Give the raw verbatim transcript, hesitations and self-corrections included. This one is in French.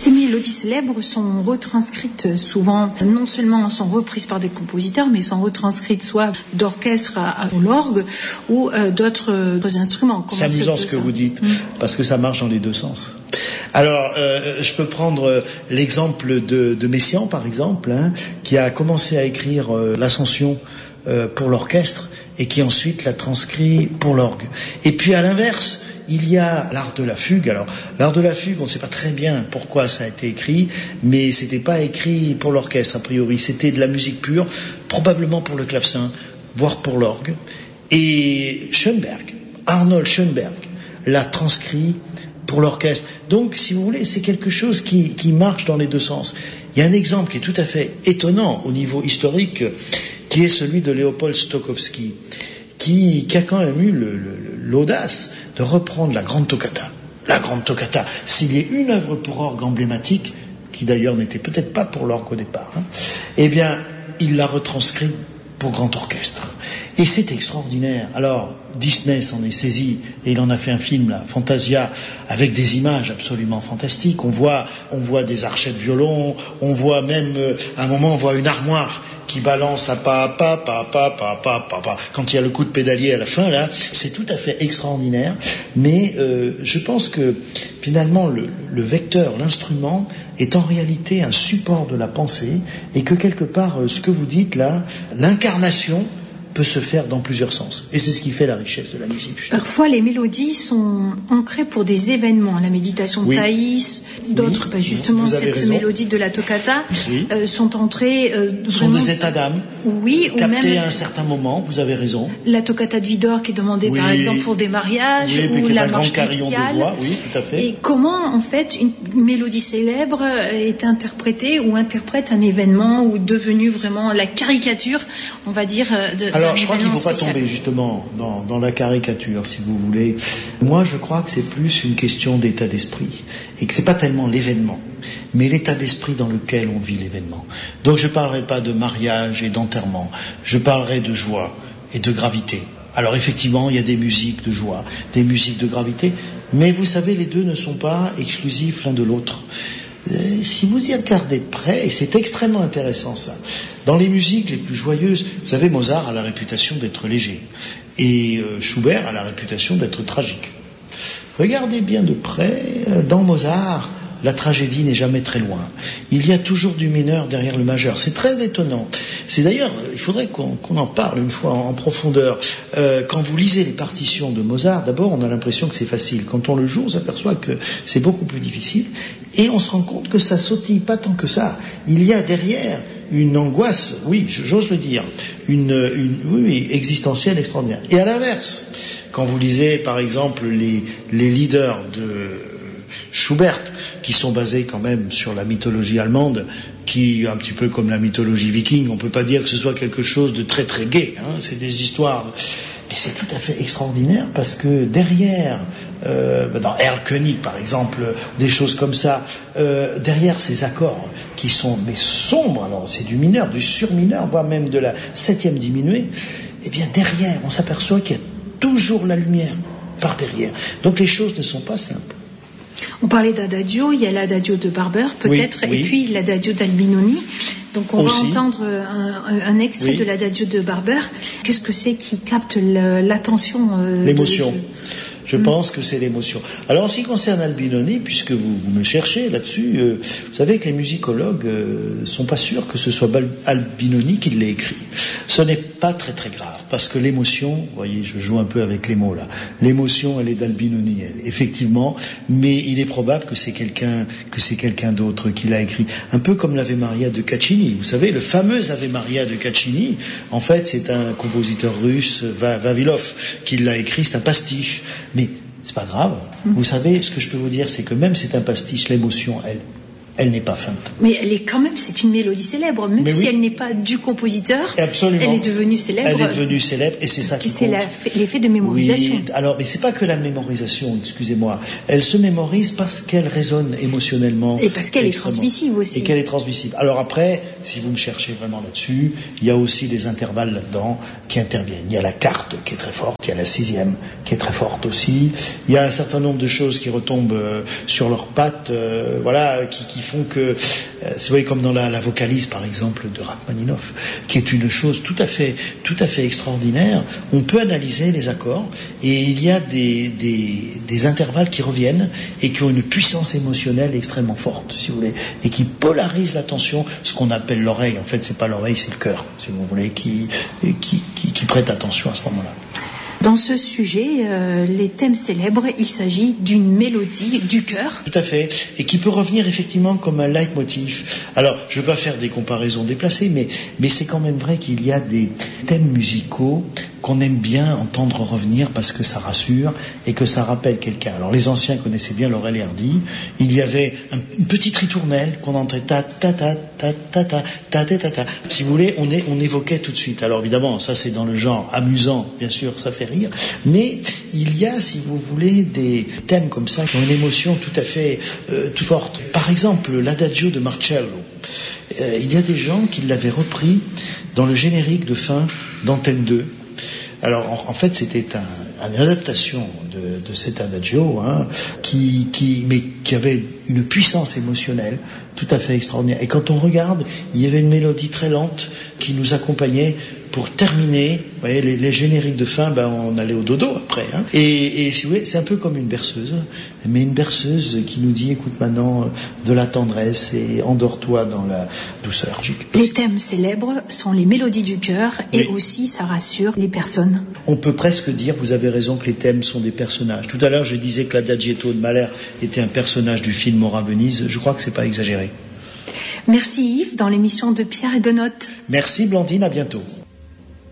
Ces mélodies célèbres sont retranscrites souvent, non seulement sont reprises par des compositeurs, mais sont retranscrites soit d'orchestre à, à l'orgue ou euh, d'autres euh, instruments. C'est amusant ce que vous dites, mmh. parce que ça marche dans les deux sens. Alors, euh, je peux prendre l'exemple de, de Messiaen, par exemple, hein, qui a commencé à écrire euh, l'Ascension euh, pour l'orchestre et qui ensuite l'a transcrit pour l'orgue. Et puis, à l'inverse, il y a l'art de la fugue. Alors, l'art de la fugue, on ne sait pas très bien pourquoi ça a été écrit, mais c'était pas écrit pour l'orchestre, a priori. C'était de la musique pure, probablement pour le clavecin, voire pour l'orgue. Et Schoenberg, Arnold Schoenberg, l'a transcrit pour l'orchestre. Donc, si vous voulez, c'est quelque chose qui, qui marche dans les deux sens. Il y a un exemple qui est tout à fait étonnant au niveau historique, qui est celui de Léopold Stokowski, qui, qui a quand même eu le, le, l'audace de reprendre la grande toccata. La grande toccata, s'il y a une œuvre pour orgue emblématique, qui d'ailleurs n'était peut-être pas pour l'orgue au départ, hein, eh bien, il l'a retranscrite pour grand orchestre. Et c'est extraordinaire. Alors, Disney s'en est saisi et il en a fait un film, là, Fantasia, avec des images absolument fantastiques. On voit, on voit des archets de violon, on voit même, euh, à un moment, on voit une armoire qui balance la pa pa pa pa pa pa pa pa. Quand il y a le coup de pédalier à la fin, là, c'est tout à fait extraordinaire. Mais euh, je pense que finalement, le, le vecteur, l'instrument, est en réalité un support de la pensée et que quelque part, ce que vous dites là, l'incarnation peut se faire dans plusieurs sens. Et c'est ce qui fait la richesse de la musique. Justement. Parfois, les mélodies sont ancrées pour des événements. La méditation de oui. Thaïs, d'autres, oui. bah, justement, cette mélodie de la toccata, oui. euh, sont entrées euh, vraiment... sont des états d'âme, oui, captés ou même... à un certain moment, vous avez raison. La toccata de Widor qui est demandée, oui. par exemple, pour des mariages, oui, ou la marche nuptiale. Oui, tout à fait. Et comment, en fait, une mélodie célèbre est interprétée ou interprète un événement ou devenu vraiment la caricature, on va dire, de... Alors, je crois qu'il ne faut pas tomber justement dans, dans la caricature, si vous voulez. Moi, je crois que c'est plus une question d'état d'esprit et que c'est pas tellement l'événement, mais l'état d'esprit dans lequel on vit l'événement. Donc, je parlerai pas de mariage et d'enterrement. Je parlerai de joie et de gravité. Alors, effectivement, il y a des musiques de joie, des musiques de gravité, mais vous savez, les deux ne sont pas exclusifs l'un de l'autre. Si vous y regardez de près, et c'est extrêmement intéressant ça, dans les musiques les plus joyeuses, vous savez, Mozart a la réputation d'être léger, et euh, Schubert a la réputation d'être tragique. Regardez bien de près, dans Mozart, la tragédie n'est jamais très loin. Il y a toujours du mineur derrière le majeur. C'est très étonnant. C'est d'ailleurs, il faudrait qu'on, qu'on en parle une fois en, en profondeur. Euh, quand vous lisez les partitions de Mozart, d'abord, on a l'impression que c'est facile. Quand on le joue, on s'aperçoit que c'est beaucoup plus difficile. Et on se rend compte que ça sautille pas tant que ça. Il y a derrière une angoisse, oui, j'ose le dire, une, une oui, existentielle extraordinaire. Et à l'inverse, quand vous lisez, par exemple, les, les leaders de Schubert, qui sont basés quand même sur la mythologie allemande, qui, un petit peu comme la mythologie viking, on peut pas dire que ce soit quelque chose de très très gai, hein, c'est des histoires... Mais c'est tout à fait extraordinaire parce que derrière, euh, dans Erl König par exemple, des choses comme ça, euh, derrière ces accords qui sont mais sombres, alors c'est du mineur, du surmineur, voire même de la septième diminuée, eh bien derrière, on s'aperçoit qu'il y a toujours la lumière par derrière. Donc les choses ne sont pas simples. On parlait d'Adagio, il y a l'Adagio de Barber peut-être, oui, oui. et puis l'Adagio d'Albinoni. Donc on Aussi. va entendre un, un extrait oui. de l'Adagio de Barber. Qu'est-ce que c'est qui capte le, l'attention euh, L'émotion. De... Je mmh. pense que c'est l'émotion. Alors en ce qui concerne Albinoni, puisque vous, vous me cherchez là-dessus, euh, vous savez que les musicologues euh, sont pas sûrs que ce soit Albinoni qui l'ait écrit. Ce n'est pas très très grave, parce que l'émotion, vous voyez, je joue un peu avec les mots là, l'émotion elle est d'Albinoni, elle, effectivement, mais il est probable que c'est quelqu'un, que c'est quelqu'un d'autre qui l'a écrit. Un peu comme l'Ave Maria de Caccini. Vous savez, le fameux Ave Maria de Caccini, en fait c'est un compositeur russe, Vavilov, qui l'a écrit, c'est un pastiche. Mais c'est pas grave. Mmh. Vous savez, ce que je peux vous dire, c'est que même c'est un pastiche, l'émotion, elle, Elle n'est pas feinte. Mais elle est quand même, c'est une mélodie célèbre, même Mais si oui. elle n'est pas du compositeur. Absolument. Elle est devenue célèbre. Elle est devenue célèbre et c'est ça qui c'est compte. C'est l'effet de mémorisation. Oui. Alors, mais c'est pas que la mémorisation, excusez-moi. Elle se mémorise parce qu'elle résonne émotionnellement. Et parce qu'elle est transmissive aussi. Et qu'elle est transmissive. Alors après, si vous me cherchez vraiment là-dessus, il y a aussi des intervalles là-dedans qui interviennent. Il y a la carte qui est très forte, il y a la sixième qui est très forte aussi. Il y a un certain nombre de choses qui retombent euh, sur leurs pattes, euh, voilà, qui, qui font que, euh, vous voyez, comme dans la, la vocalise par exemple de Rachmaninoff, qui est une chose tout à fait, tout à fait extraordinaire. On peut analyser les accords et il y a des, des, des intervalles qui reviennent et qui ont une puissance émotionnelle extrêmement forte, si vous voulez, et qui polarisent l'attention, ce qu'on appelle l'oreille. En fait, c'est pas l'oreille, c'est le cœur, si vous voulez, qui, qui, qui, qui prête attention à ce moment-là. Dans ce sujet, euh, les thèmes célèbres, il s'agit d'une mélodie du cœur. Tout à fait, et qui peut revenir effectivement comme un leitmotiv. Alors, je ne veux pas faire des comparaisons déplacées, mais, mais c'est quand même vrai qu'il y a des thèmes musicaux qu'on aime bien entendre revenir parce que ça rassure et que ça rappelle quelqu'un. Alors les anciens connaissaient bien Laurel et Hardy. Il y avait un, une petite ritournelle qu'on entrait ta ta ta ta ta ta ta ta ta ta. Si vous voulez, on, est, on évoquait tout de suite. Alors évidemment, ça c'est dans le genre amusant, bien sûr, ça fait rire. Mais il y a, si vous voulez, des thèmes comme ça qui ont une émotion tout à fait euh, tout forte. Par exemple, l'Adagio de Marcello. Euh, il y a des gens qui l'avaient repris dans le générique de fin d'Antenne deux. Alors en, en fait c'était un, une adaptation de, de cet adagio hein, qui, qui, mais qui avait une puissance émotionnelle tout à fait extraordinaire. Et quand on regarde, il y avait une mélodie très lente qui nous accompagnait pour terminer. Vous voyez, les, les génériques de fin, ben, on allait au dodo après. Hein. Et, et si vous voulez, c'est un peu comme une berceuse, mais une berceuse qui nous dit, écoute maintenant, de la tendresse et endors-toi dans la douceur. Les thèmes célèbres sont les mélodies du cœur et oui. aussi ça rassure les personnes. On peut presque dire, vous avez raison, que les thèmes sont des personnages. Tout à l'heure, je disais que l'Adagietto de Mahler était un personnage du film Mora Venise. Je crois que c'est pas exagéré. Merci Yves, dans l'émission de Pierre et de Notes. Merci Blandine, à bientôt.